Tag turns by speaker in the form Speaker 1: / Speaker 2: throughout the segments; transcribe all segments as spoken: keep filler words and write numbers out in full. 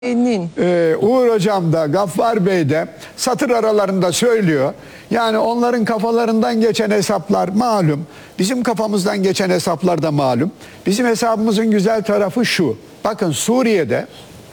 Speaker 1: Ee, Uğur Hocam da Gaffar Bey de satır aralarında söylüyor. Yani onların kafalarından geçen hesaplar malum. Bizim kafamızdan geçen hesaplar da malum. Bizim hesabımızın güzel tarafı şu. Bakın Suriye'de,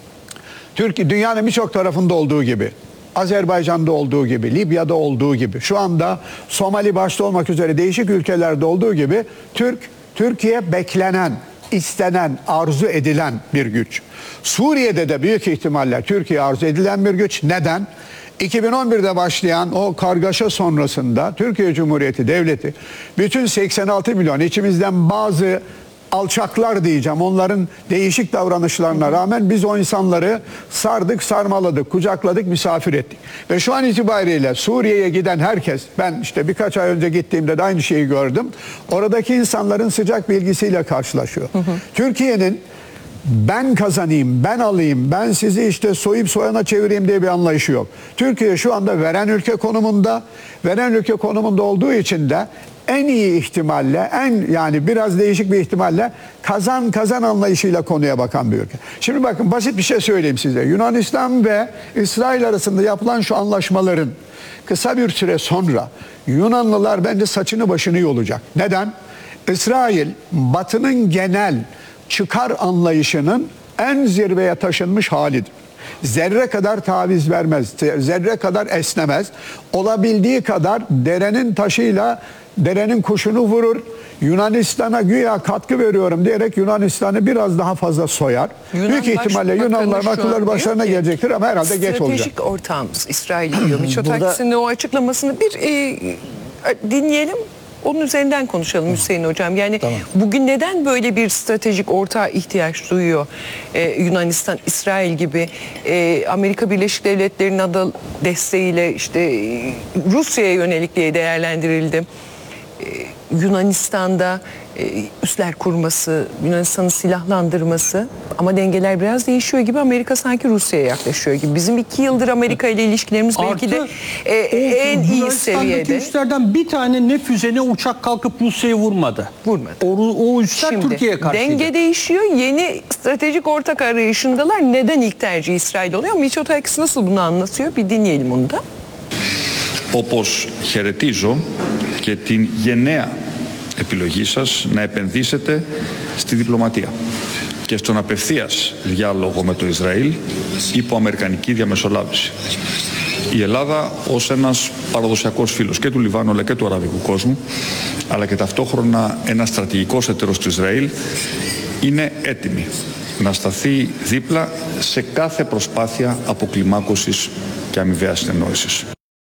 Speaker 1: Türkiye dünyanın birçok tarafında olduğu gibi, Azerbaycan'da olduğu gibi, Libya'da olduğu gibi, şu anda Somali başta olmak üzere değişik ülkelerde olduğu gibi Türk, Türkiye beklenen, istenen, arzu edilen bir güç. Suriye'de de büyük ihtimalle Türkiye arzu edilen bir güç. Neden? iki bin on birde başlayan o kargaşa sonrasında Türkiye Cumhuriyeti Devleti bütün seksen altı milyon içimizden bazı alçaklar diyeceğim, onların değişik davranışlarına rağmen biz o insanları sardık, sarmaladık, kucakladık, misafir ettik. Ve şu an itibariyle Suriye'ye giden herkes, ben işte birkaç ay önce gittiğimde de aynı şeyi gördüm. Oradaki insanların sıcak bilgisiyle karşılaşıyor. Türkiye'nin ben kazanayım, ben alayım, ben sizi işte soyup soyana çevireyim diye bir anlayışı yok. Türkiye şu anda veren ülke konumunda, veren ülke konumunda olduğu için de en iyi ihtimalle, en yani biraz değişik bir ihtimalle kazan kazan anlayışıyla konuya bakan bir ülke. Şimdi bakın basit bir şey söyleyeyim size. Yunanistan ve İsrail arasında yapılan şu anlaşmaların kısa bir süre sonra Yunanlılar bence saçını başını yolacak. Neden? İsrail Batı'nın genel çıkar anlayışının en zirveye taşınmış halidir. Zerre kadar taviz vermez, zerre kadar esnemez. Olabildiği kadar derenin taşıyla derenin kuşunu vurur. Yunanistan'a güya katkı veriyorum diyerek Yunanistan'ı biraz daha fazla soyar.
Speaker 2: Yunan
Speaker 1: Büyük ihtimalle Yunanlıların akılları başlarına ki, gelecektir ama herhalde geç olacak.
Speaker 2: Stratejik ortağımız İsrail diyor. Mitsotakis'in o açıklamasını bir e, dinleyelim. Onun üzerinden konuşalım Hüseyin Hocam. Yani tamam. Bugün neden böyle bir stratejik ortağa ihtiyaç duyuyor ee, Yunanistan, İsrail gibi e, Amerika Birleşik Devletleri'nin adı desteğiyle işte e, Rusya'ya yönelik diye değerlendirildi. E, Yunanistan'da e, üsler kurması, Yunanistan'ı silahlandırması ama dengeler biraz değişiyor gibi. Amerika sanki Rusya'ya yaklaşıyor gibi. Bizim iki yıldır Amerika ile ilişkilerimiz belki
Speaker 3: Artı,
Speaker 2: de e, en iyi seviyede.
Speaker 3: üslerden bir tane ne füze ne uçak kalkıp Rusya'ya vurmadı.
Speaker 2: Vurmadı.
Speaker 3: O, o üsler Türkiye'ye karşıydı.
Speaker 2: Denge değişiyor. Yeni stratejik ortak arayışındalar. Neden ilk tercih İsrail oluyor? Mitsotakis nasıl bunu anlatıyor? Bir dinleyelim onu da.
Speaker 4: Όπως χαιρετίζω και την γενναία επιλογή σας να επενδύσετε στη διπλωματία και στον απευθείας διάλογο με το Ισραήλ υπό αμερικανική διαμεσολάβηση. Η Ελλάδα ως ένας παραδοσιακός φίλος και του Λιβάνου αλλά και του αραβικού κόσμου αλλά και ταυτόχρονα ένας στρατηγικός εταίρος του Ισραήλ είναι έτοιμη να σταθεί δίπλα σε κάθε προσπάθεια αποκλιμάκωσης και αμοιβαίας συνεννόησης.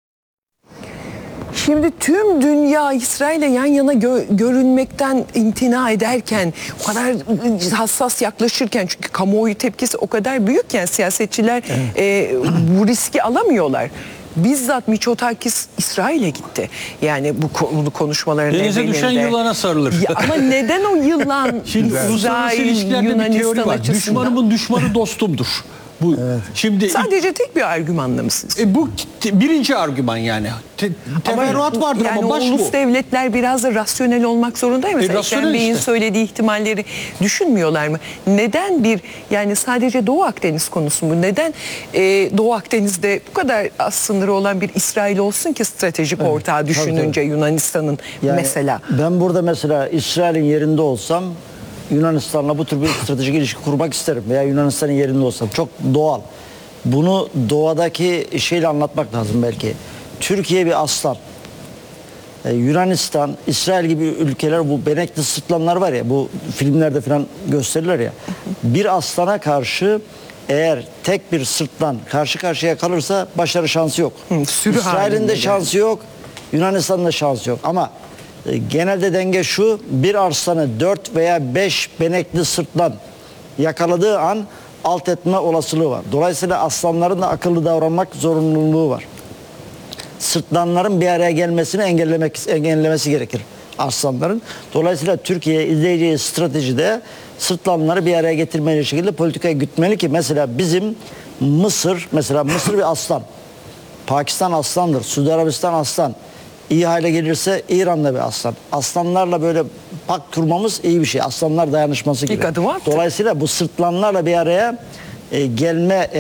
Speaker 2: Şimdi tüm dünya İsrail'e yan yana gö görünmekten imtina ederken, o kadar hassas yaklaşırken, çünkü kamuoyu tepkisi o kadar büyükken siyasetçiler evet. e, bu riski alamıyorlar. Bizzat Mitsotakis İsrail'e gitti. Yani bu konu konuşmaların
Speaker 3: denize düşen yılana sarılır.
Speaker 2: Ya ama neden o yılan İsrail, Yunanistan açısından?
Speaker 3: Düşmanımın düşmanı dostumdur. Bu evet. Şimdi
Speaker 2: sadece tek bir argümanla mısınız?
Speaker 3: E, bu birinci argüman yani. Te, teferruat vardır
Speaker 2: yani
Speaker 3: ama baş
Speaker 2: ulus
Speaker 3: bu.
Speaker 2: devletler biraz da rasyonel olmak zorunda mı? Mesela
Speaker 3: E,
Speaker 2: Ekrem Bey'in işte. söylediği ihtimalleri düşünmüyorlar mı? Neden bir yani sadece Doğu Akdeniz konusu mu? Neden e, Doğu Akdeniz'de bu kadar az sınırı olan bir İsrail olsun ki stratejik evet. ortağı düşününce Yunanistan'ın yani mesela?
Speaker 5: Ben burada mesela İsrail'in yerinde olsam Yunanistan'la bu tür bir stratejik ilişki kurmak isterim veya Yunanistan'ın yerinde olsam. Çok doğal. Bunu doğadaki şeyle anlatmak lazım belki. Türkiye bir aslan. Ee, Yunanistan, İsrail gibi ülkeler bu benekli sırtlanlar var ya, bu filmlerde falan gösterirler ya. Bir aslana karşı eğer tek bir sırtlan karşı karşıya kalırsa başarı şansı yok. İsrail'in de şansı yok, Yunanistan'ın da şansı yok. Ama genelde denge şu: bir arslanı dört veya beş benekli sırtlan yakaladığı an alt etme olasılığı var. Dolayısıyla aslanların da akıllı davranmak zorunluluğu var. Sırtlanların bir araya gelmesini engellemek engellemesi gerekir aslanların. Dolayısıyla Türkiye izleyeceği stratejide sırtlanları bir araya getirmeli şekilde politikaya gütmeli ki mesela bizim Mısır, mesela Mısır bir aslan. Pakistan aslandır, Suudi Arabistan aslan. İyi hale gelirse İran'da bir aslan. Aslanlarla böyle pak kurmamız iyi bir şey. Aslanlar dayanışması gibi. Dolayısıyla bu sırtlanlarla bir araya e, gelme